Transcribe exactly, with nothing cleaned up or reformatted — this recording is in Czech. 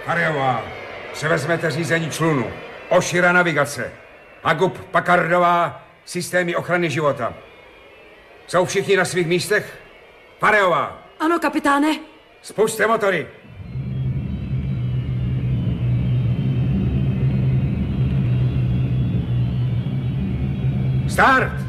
Harjová, převezmete řízení člunu. Ošira navigace. Agub Pakardová, systémy ochrany života. Jsou všichni na svých místech? Farejová. Ano, kapitáne. Spusťte motory. Start!